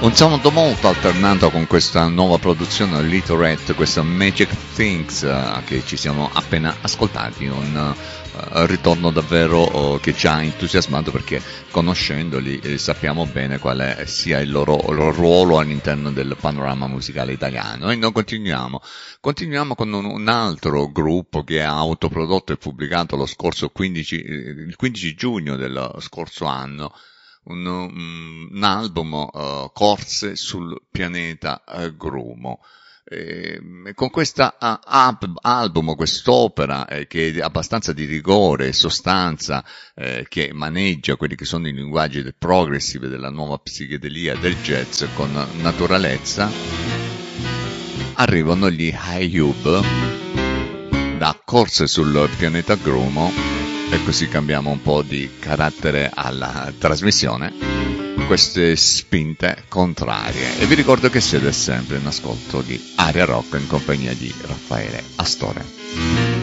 Un sound molto alternato con questa nuova produzione Little Red, questa Magic Things che ci siamo appena ascoltati, un ritorno davvero che ci ha entusiasmato perché conoscendoli sappiamo bene quale sia il loro ruolo all'interno del panorama musicale italiano. E noi continuiamo con un altro gruppo che ha autoprodotto e pubblicato lo scorso il 15 giugno dello scorso anno un album, Corse sul pianeta Grumo. Con questa album, quest'opera che è abbastanza di rigore e sostanza, che maneggia quelli che sono i linguaggi del progressive, della nuova psichedelia, del jazz con naturalezza, arrivano gli Ayub da Corse sul pianeta Grumo. E così cambiamo un po' di carattere alla trasmissione, queste spinte contrarie. E vi ricordo che siete sempre in ascolto di Aria Rock in compagnia di Raffaele Astore.